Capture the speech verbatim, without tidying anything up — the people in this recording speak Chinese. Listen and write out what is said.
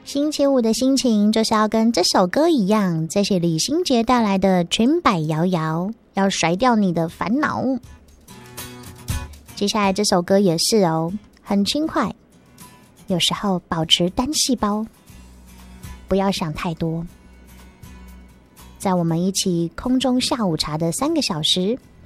星期五的心情就是要跟这首歌一样，这是李心洁带来的裙摆摇摇，要甩掉你的烦恼。接下来这首歌也是哦，很轻快，有时候保持单细胞，不要想太多。在我们一起空中下午茶的三个小时，